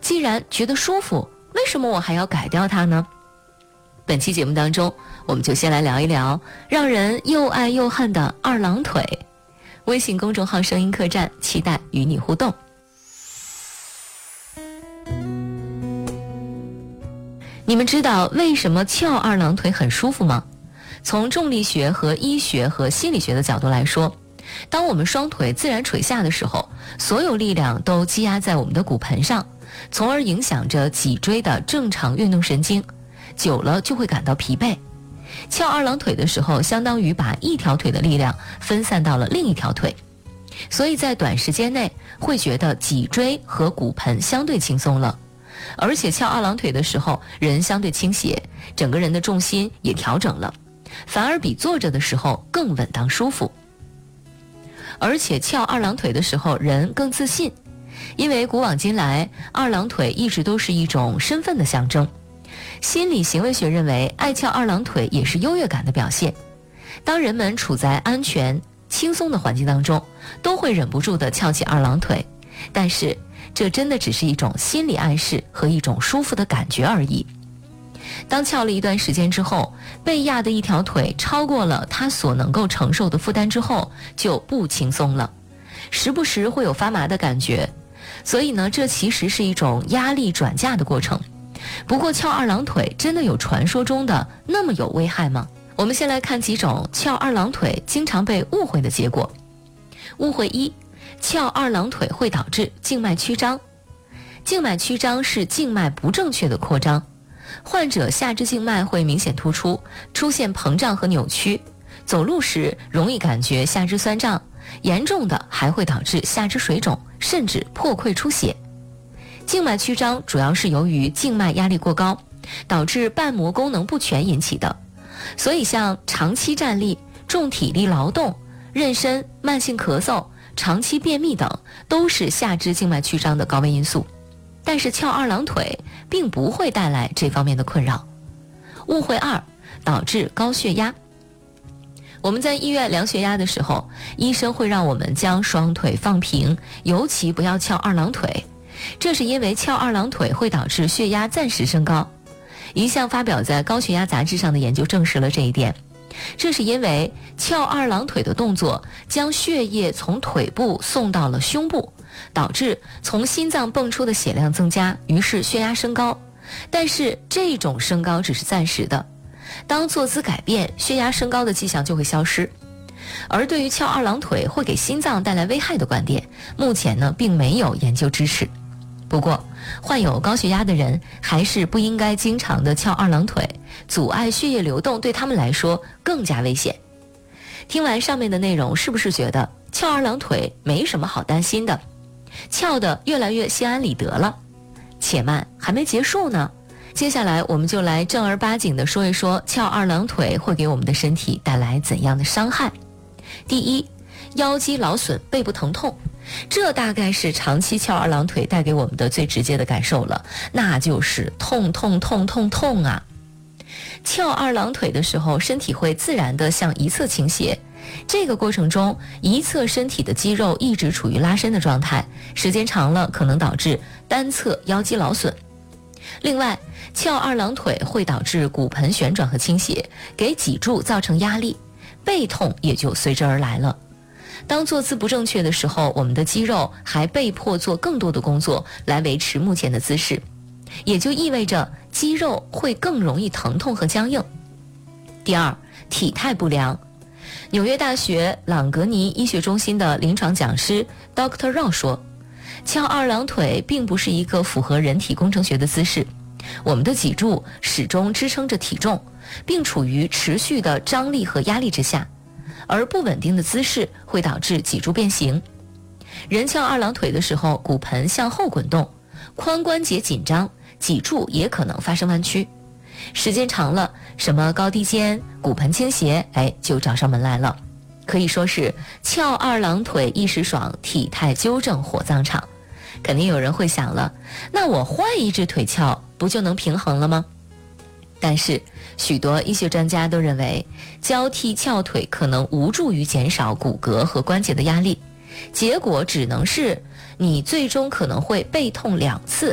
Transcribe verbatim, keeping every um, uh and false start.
既然觉得舒服，为什么我还要改掉它呢？本期节目当中，我们就先来聊一聊让人又爱又恨的二郎腿。微信公众号声音客栈，期待与你互动。你们知道为什么翘二郎腿很舒服吗？从重力学和医学和心理学的角度来说，当我们双腿自然垂下的时候，所有力量都积压在我们的骨盆上，从而影响着脊椎的正常运动神经，久了就会感到疲惫。翘二郎腿的时候，相当于把一条腿的力量分散到了另一条腿，所以在短时间内会觉得脊椎和骨盆相对轻松了。而且翘二郎腿的时候，人相对倾斜，整个人的重心也调整了，反而比坐着的时候更稳当舒服。而且翘二郎腿的时候，人更自信，因为古往今来，二郎腿一直都是一种身份的象征。心理行为学认为，爱翘二郎腿也是优越感的表现。当人们处在安全、轻松的环境当中，都会忍不住地翘起二郎腿，但是这真的只是一种心理暗示和一种舒服的感觉而已。当翘了一段时间之后，被压的一条腿超过了他所能够承受的负担之后，就不轻松了，时不时会有发麻的感觉。所以呢，这其实是一种压力转嫁的过程。不过翘二郎腿真的有传说中的那么有危害吗？我们先来看几种翘二郎腿经常被误会的结果。误会一，翘二郎腿会导致静脉曲张。静脉曲张是静脉不正确的扩张，患者下肢静脉会明显突出，出现膨胀和扭曲，走路时容易感觉下肢酸胀，严重的还会导致下肢水肿，甚至破溃出血。静脉曲张主要是由于静脉压力过高，导致瓣膜功能不全引起的，所以像长期站立、重体力劳动、妊娠、慢性咳嗽、长期便秘等都是下肢静脉曲张的高危因素。但是翘二郎腿并不会带来这方面的困扰。误会二，导致高血压。我们在医院量血压的时候，医生会让我们将双腿放平，尤其不要翘二郎腿，这是因为翘二郎腿会导致血压暂时升高。一项发表在高血压杂志上的研究证实了这一点。这是因为翘二郎腿的动作将血液从腿部送到了胸部，导致从心脏泵出的血量增加，于是血压升高。但是这种升高只是暂时的，当坐姿改变，血压升高的迹象就会消失。而对于翘二郎腿会给心脏带来危害的观点，目前呢并没有研究支持。不过患有高血压的人还是不应该经常的翘二郎腿，阻碍血液流动对他们来说更加危险。听完上面的内容，是不是觉得翘二郎腿没什么好担心的，翘得越来越心安理得了？且慢，还没结束呢。接下来我们就来正儿八经的说一说翘二郎腿会给我们的身体带来怎样的伤害。第一，腰肌劳损，背部疼痛。这大概是长期翘二郎腿带给我们的最直接的感受了，那就是痛痛痛痛痛啊！翘二郎腿的时候，身体会自然地向一侧倾斜，这个过程中一侧身体的肌肉一直处于拉伸的状态，时间长了可能导致单侧腰肌劳损。另外，翘二郎腿会导致骨盆旋转和倾斜，给脊柱造成压力，背痛也就随之而来了。当坐姿不正确的时候，我们的肌肉还被迫做更多的工作来维持目前的姿势，也就意味着肌肉会更容易疼痛和僵硬。第二，体态不良。纽约大学朗格尼医学中心的临床讲师 Doctor Rao 说，翘二郎腿并不是一个符合人体工程学的姿势，我们的脊柱始终支撑着体重，并处于持续的张力和压力之下，而不稳定的姿势会导致脊柱变形。人翘二郎腿的时候，骨盆向后滚动，髋关节紧张，脊柱也可能发生弯曲。时间长了，什么高低肩、骨盆倾斜，哎，就找上门来了。可以说是翘二郎腿一时爽，体态纠正火葬场。肯定有人会想了，那我换一只腿翘，不就能平衡了吗？但是许多医学专家都认为，交替翘腿可能无助于减少骨骼和关节的压力，结果只能是你最终可能会背痛两次，